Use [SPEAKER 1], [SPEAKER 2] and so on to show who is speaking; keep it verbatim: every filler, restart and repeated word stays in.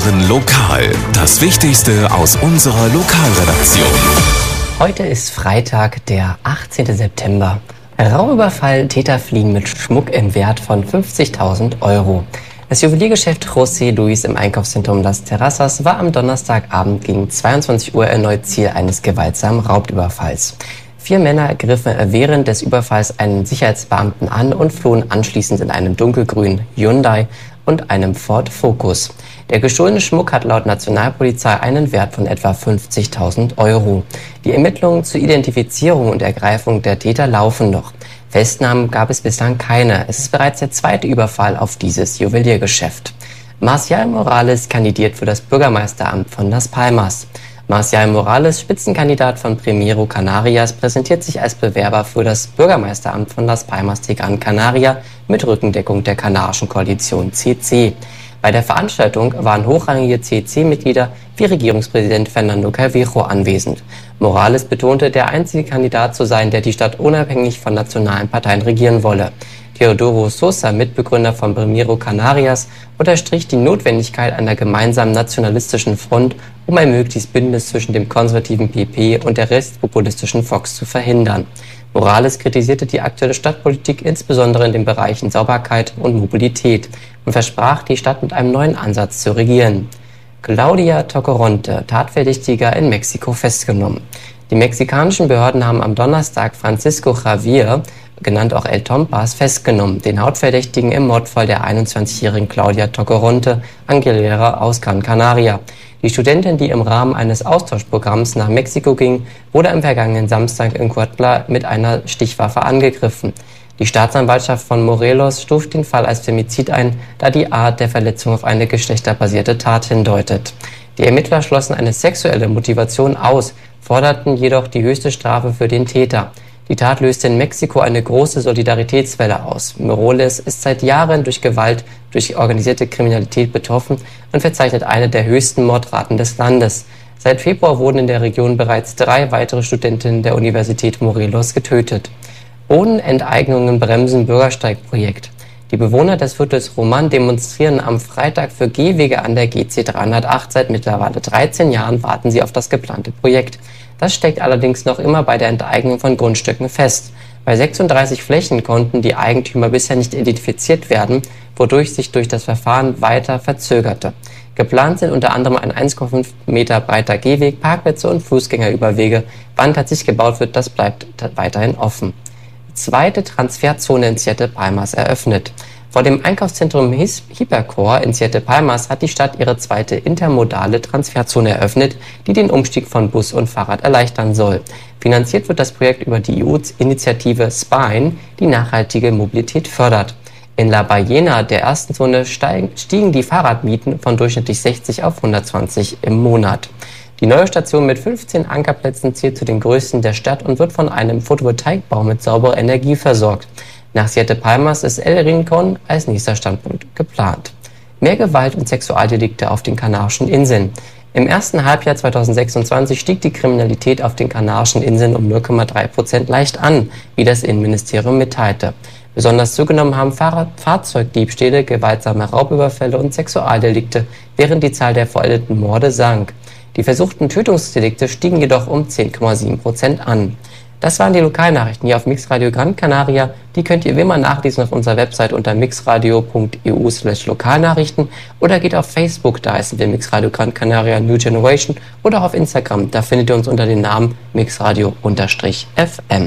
[SPEAKER 1] hören lokal das Wichtigste aus unserer Lokalredaktion.
[SPEAKER 2] Heute ist Freitag, der achtzehnten September. Raubüberfall, Täter fliehen mit Schmuck im Wert von fünfzigtausend Euro. Das Juweliergeschäft José Luis im Einkaufszentrum Las Terrazas war am Donnerstagabend gegen zweiundzwanzig Uhr erneut Ziel eines gewaltsamen Raubüberfalls. Vier Männer griffen während des Überfalls einen Sicherheitsbeamten an und flohen anschließend in einem dunkelgrünen Hyundai und einem Ford Focus. Der gestohlene Schmuck hat laut Nationalpolizei einen Wert von etwa fünfzigtausend Euro. Die Ermittlungen zur Identifizierung und Ergreifung der Täter laufen noch. Festnahmen gab es bislang keine. Es ist bereits der zweite Überfall auf dieses Juweliergeschäft. Marcial Morales kandidiert für das Bürgermeisteramt von Las Palmas. Marcial Morales, Spitzenkandidat von Primero Canarias, präsentiert sich als Bewerber für das Bürgermeisteramt von Las Palmas de Gran Canaria mit Rückendeckung der kanarischen Koalition C C. Bei der Veranstaltung waren hochrangige C C-Mitglieder wie Regierungspräsident Fernando Calvijo anwesend. Morales betonte, der einzige Kandidat zu sein, der die Stadt unabhängig von nationalen Parteien regieren wolle. Teodoro Sosa, Mitbegründer von Primero Canarias, unterstrich die Notwendigkeit einer gemeinsamen nationalistischen Front, um ein mögliches Bündnis zwischen dem konservativen P P und der rechtspopulistischen Vox zu verhindern. Morales kritisierte die aktuelle Stadtpolitik insbesondere in den Bereichen Sauberkeit und Mobilität und versprach, die Stadt mit einem neuen Ansatz zu regieren. Claudia Tocoronte, Tatverdächtiger in Mexiko, festgenommen. Die mexikanischen Behörden haben am Donnerstag Francisco Javier, genannt auch El Tompas, festgenommen, den Hauptverdächtigen im Mordfall der einundzwanzigjährigen Claudia Tocoronte Angelera aus Gran Canaria. Die Studentin, die im Rahmen eines Austauschprogramms nach Mexiko ging, wurde am vergangenen Samstag in Cuautla mit einer Stichwaffe angegriffen. Die Staatsanwaltschaft von Morelos stuft den Fall als Femizid ein, da die Art der Verletzung auf eine geschlechterbasierte Tat hindeutet. Die Ermittler schlossen eine sexuelle Motivation aus, forderten jedoch die höchste Strafe für den Täter. Die Tat löste in Mexiko eine große Solidaritätswelle aus. Morales ist seit Jahren durch Gewalt, durch organisierte Kriminalität betroffen und verzeichnet eine der höchsten Mordraten des Landes. Seit Februar wurden in der Region bereits drei weitere Studentinnen der Universität Morelos getötet. Bodenenteignungen bremsen Bürgersteigprojekt. Die Bewohner des Viertels Roman demonstrieren am Freitag für Gehwege an der G C dreihundertacht. Seit mittlerweile dreizehn Jahren warten sie auf das geplante Projekt. Das steckt allerdings noch immer bei der Enteignung von Grundstücken fest. Bei sechsunddreißig Flächen konnten die Eigentümer bisher nicht identifiziert werden, wodurch sich durch das Verfahren weiter verzögerte. Geplant sind unter anderem ein eins Komma fünf Meter breiter Gehweg, Parkplätze und Fußgängerüberwege. Wann tatsächlich gebaut wird, das bleibt weiterhin offen. Zweite Transferzone in Siete Palmas eröffnet. Vor dem Einkaufszentrum Hipercor in Siete Palmas hat die Stadt ihre zweite intermodale Transferzone eröffnet, die den Umstieg von Bus und Fahrrad erleichtern soll. Finanziert wird das Projekt über die E U-Initiative Spine, die nachhaltige Mobilität fördert. In La Ballena, der ersten Zone, steigen, stiegen die Fahrradmieten von durchschnittlich sechzig auf hundertzwanzig im Monat. Die neue Station mit fünfzehn Ankerplätzen zählt zu den größten der Stadt und wird von einem Photovoltaikbau mit sauberer Energie versorgt. Nach Siete Palmas ist El Rincón als nächster Standpunkt geplant. Mehr Gewalt und Sexualdelikte auf den Kanarischen Inseln. Im ersten Halbjahr zweitausendsechsundzwanzig stieg die Kriminalität auf den Kanarischen Inseln um null Komma drei Prozent leicht an, wie das Innenministerium mitteilte. Besonders zugenommen haben Fahrrad- Fahrzeugdiebstähle, gewaltsame Raubüberfälle und Sexualdelikte, während die Zahl der vollendeten Morde sank. Die versuchten Tötungsdelikte stiegen jedoch um zehn Komma sieben Prozent an. Das waren die Lokalnachrichten hier auf Mixradio Gran Canaria. Die könnt ihr wie immer nachlesen auf unserer Website unter mixradio punkt e u slash Lokalnachrichten oder geht auf Facebook, da heißen wir Mixradio Gran Canaria New Generation, oder auch auf Instagram, da findet ihr uns unter dem Namen mixradio F M.